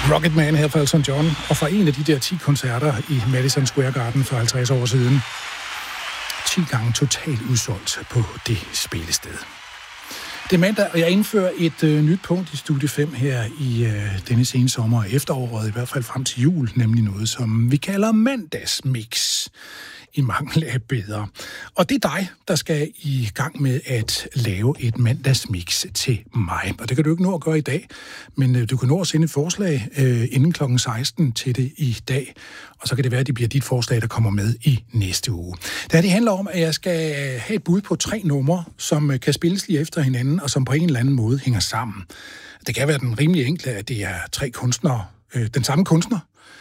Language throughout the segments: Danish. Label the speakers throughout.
Speaker 1: Rocketman her fra Elton John, og fra en af de der 10 koncerter i Madison Square Garden for 50 år siden. 10 gange totalt udsolgt på det spillested. Det er mandag, og jeg indfører et nyt punkt i Studie 5 her i denne sene sommer og efteråret, i hvert fald frem til jul, nemlig noget, som vi kalder mandagsmix. I mangel af bedre. Og det er dig, der skal i gang med at lave et mandagsmix til mig. Og det kan du ikke nå at gøre i dag, men du kan nå at sende et forslag inden kl. 16 til det i dag. Og så kan det være, at det bliver dit forslag, der kommer med i næste uge. Det handler om, at jeg skal have et bud på 3 numre, som kan spilles lige efter hinanden, og som på en eller anden måde hænger sammen. Det kan være den rimelig enkle, at det er 3 kunstnere, den samme kunstner,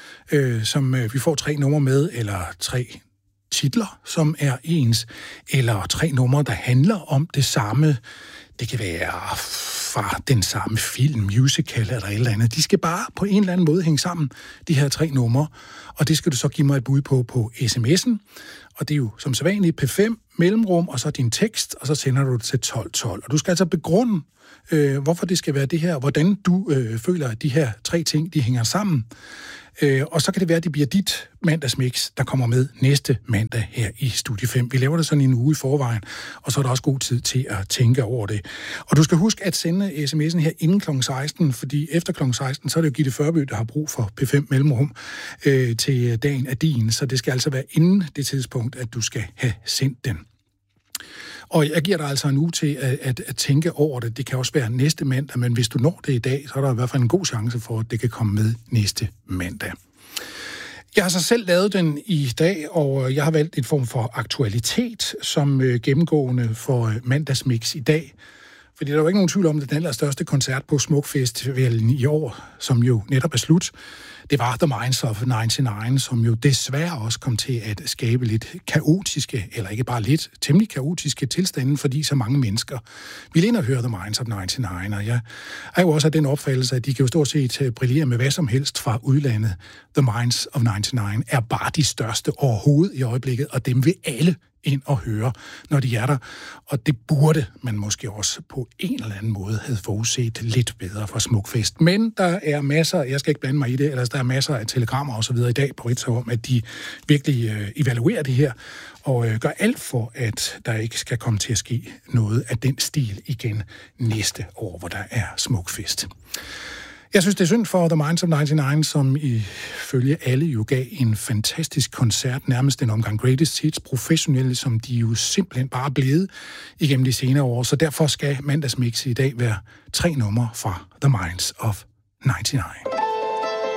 Speaker 1: som vi får 3 numre med, eller 3 titler, som er ens, eller 3 numre, der handler om det samme. Det kan være fra den samme film, musical eller et eller andet. De skal bare på en eller anden måde hænge sammen, de her 3 numre, og det skal du så give mig et bud på sms'en, og det er jo som sædvanligt P5, mellemrum, og så din tekst, og så sender du det til 1212. Og du skal altså begrunde, hvorfor det skal være det her, hvordan du føler, at de her 3 ting, de hænger sammen. Og så kan det være, at det bliver dit mandagsmix, der kommer med næste mandag her i Studie 5. Vi laver det sådan en uge i forvejen, og så er der også god tid til at tænke over det. Og du skal huske at sende sms'en her inden kl. 16, fordi efter kl. 16, så er det jo Gitte Førby, der har brug for P5 mellemrum til dagen af din. Så det skal altså være inden det tidspunkt, at du skal have sendt den. Og jeg giver dig altså en uge til at tænke over det. Det kan også være næste mandag, men hvis du når det i dag, så er der i hvert fald en god chance for, at det kan komme med næste mandag. Jeg har så selv lavet den i dag, og jeg har valgt en form for aktualitet som gennemgående for mandagsmix i dag. Fordi der er jo ikke nogen tvivl om, at den allerstørste koncert på Smukfestivalen i år, som jo netop er slut, det var The Minds of 99, som jo desværre også kom til at skabe lidt kaotiske, eller ikke bare lidt, temmelig kaotiske tilstande, fordi så mange mennesker ville ind og høre The Minds of 99. Og jeg er jo også af den opfattelse, at de kan jo stort set brillere med hvad som helst fra udlandet. The Minds of 99 er bare de største overhovedet i øjeblikket, og dem vil alle ind og høre, når de er der. Og det burde man måske også på en eller anden måde have forudset lidt bedre for Smukfest. Men der er masser, jeg skal ikke blande mig i det, ellers der er masser af telegrammer og så videre i dag på Ritzau om, at de virkelig evaluerer det her og gør alt for, at der ikke skal komme til at ske noget af den stil igen næste år, hvor der er Smukfest. Jeg synes, det er synd for The Minds of 99, som ifølge alle jo gav en fantastisk koncert, nærmest en omgang greatest hits, professionelle, som de jo simpelthen bare er blevet igennem de senere år. Så derfor skal mandagsmix i dag være 3 numre fra The Minds of 99.